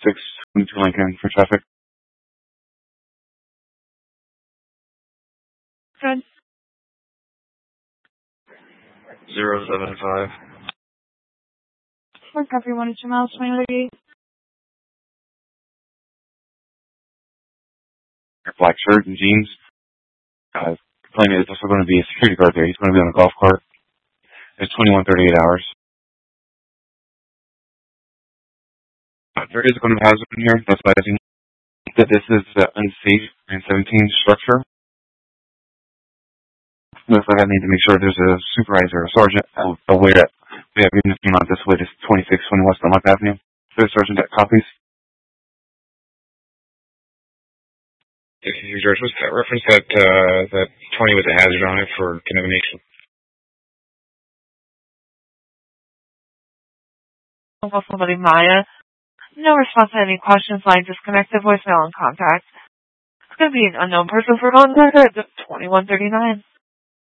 2622 Lincoln for traffic. Good. 075. Ford copy 102 miles, 2038. Black shirt and jeans. Complaining there's also going to be a security guard there. He's going to be on a golf cart. It's 2138 hours. There is going to be a hazard in here. That's why I think that this is unsafe and 17 structure. Looks like I need to make sure there's a supervisor or sergeant aware that we have units not this way. This is 2620 West Dunlap Avenue. There's a sergeant that copies. George, what's that reference that 20 with a hazard on it for contamination? Somebody Maya. No response to any questions. Line disconnected. Voicemail and contact. It's going to be an unknown person for contact at 2139.